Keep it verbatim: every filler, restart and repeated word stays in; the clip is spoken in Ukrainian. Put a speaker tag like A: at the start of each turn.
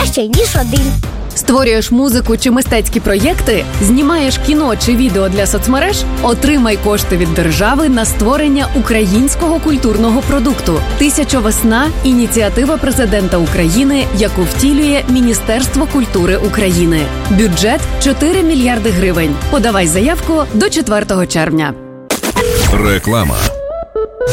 A: краще, ніж один.
B: Створюєш музику чи мистецькі проєкти? Знімаєш кіно чи відео для соцмереж? Отримай кошти від держави на створення українського культурного продукту. «Тисяча весна» – ініціатива президента України, яку втілює Міністерство культури України. Бюджет – чотири мільярди гривень. Подавай заявку до четвертого червня.
C: Реклама.